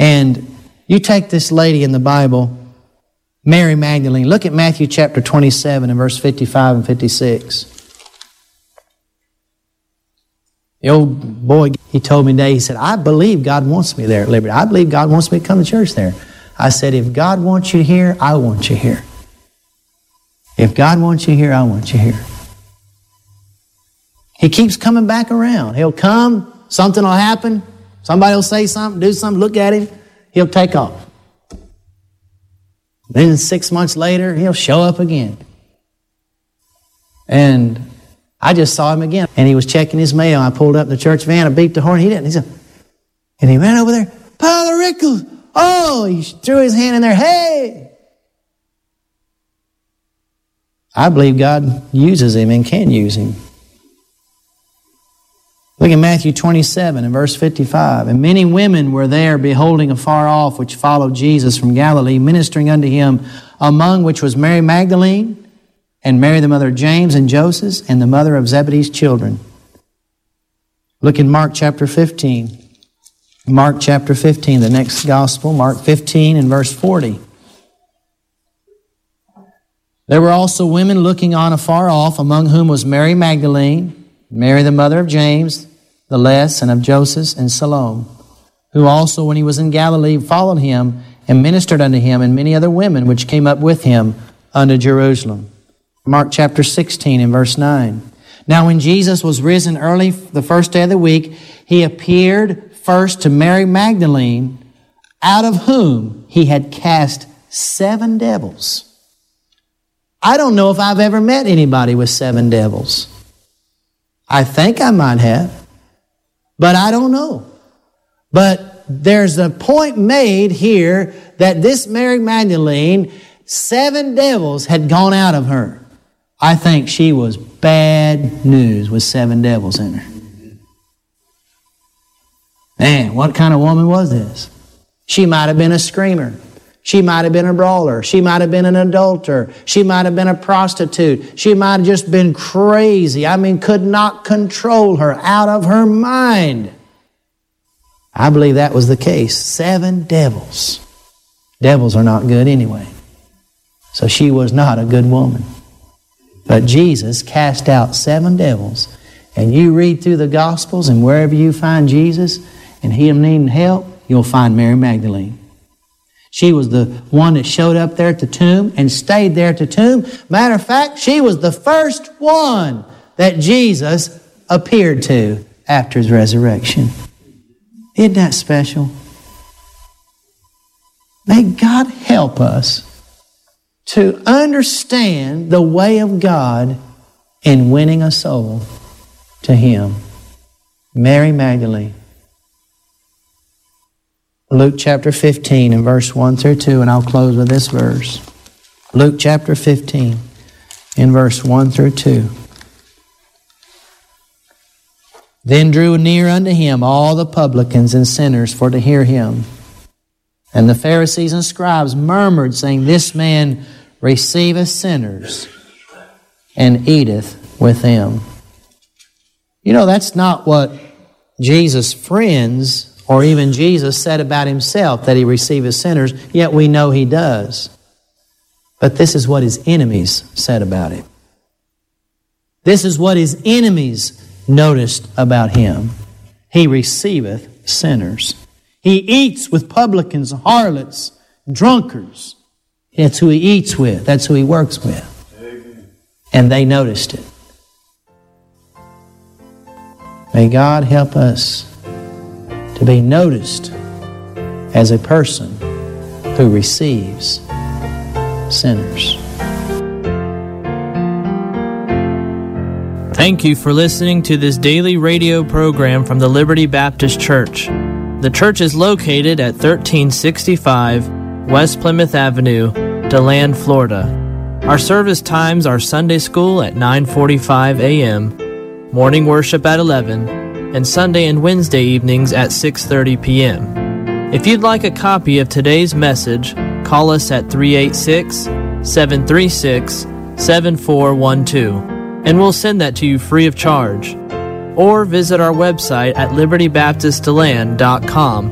And you take this lady in the Bible, Mary Magdalene. Look at Matthew chapter 27 and verse 55 and 56. The old boy, he told me today, he said, I believe God wants me there at Liberty. I believe God wants me to come to church there. I said, if God wants you here, I want you here. If God wants you here, I want you here. He keeps coming back around. He'll come, something will happen, somebody will say something, do something, look at him, he'll take off. Then 6 months later, he'll show up again. And I just saw him again. And he was checking his mail. I pulled up in the church van, I beeped the horn. He didn't. He said, and he ran over there, Father Rickles. Oh, he threw his hand in there. Hey! I believe God uses him and can use him. Look at Matthew 27 and verse 55. And many women were there beholding afar off, which followed Jesus from Galilee, ministering unto him, among which was Mary Magdalene, and Mary the mother of James and Joseph, and the mother of Zebedee's children. Look in Mark chapter 15. Mark chapter 15, the next gospel, Mark 15 and verse 40. There were also women looking on afar off, among whom was Mary Magdalene, Mary the mother of James, the less, and of Joseph, and Salome, who also, when he was in Galilee, followed him and ministered unto him, and many other women which came up with him unto Jerusalem. Mark chapter 16 and verse 9. Now when Jesus was risen early the first day of the week, he appeared first to Mary Magdalene, out of whom he had cast 7 devils. I don't know if I've ever met anybody with 7 devils. I think I might have, but I don't know. But there's a point made here that this Mary Magdalene, 7 devils had gone out of her. I think she was bad news with 7 devils in her. Man, what kind of woman was this? She might have been a screamer. She might have been a brawler. She might have been an adulterer. She might have been a prostitute. She might have just been crazy. Could not control her, out of her mind. I believe that was the case. 7 devils. Devils are not good anyway. So she was not a good woman. But Jesus cast out 7 devils. And you read through the Gospels, and wherever you find Jesus and him needing help, you'll find Mary Magdalene. She was the one that showed up there at the tomb and stayed there at the tomb. Matter of fact, she was the first one that Jesus appeared to after his resurrection. Isn't that special? May God help us to understand the way of God in winning a soul to him. Mary Magdalene. Luke chapter 15 and verse 1 through 2, and I'll close with this verse. Luke chapter 15 in verse 1 through 2. Then drew near unto him all the publicans and sinners for to hear him. And the Pharisees and scribes murmured, saying, This man receiveth sinners and eateth with them. You know, that's not what Jesus' friends or even Jesus said about himself, that he receiveth sinners, yet we know he does. But this is what his enemies said about him. This is what his enemies noticed about him. He receiveth sinners. He eats with publicans, harlots, drunkards. That's who he eats with. That's who he works with. Amen. And they noticed it. May God help us to be noticed as a person who receives sinners. Thank you for listening to this daily radio program from the Liberty Baptist Church. The church is located at 1365 West Plymouth Avenue, DeLand, Florida. Our service times are Sunday school at 9:45 a.m., morning worship at 11, and Sunday and Wednesday evenings at 6:30 p.m. If you'd like a copy of today's message, call us at 386-736-7412, and we'll send that to you free of charge. Or visit our website at libertybaptistdeland.com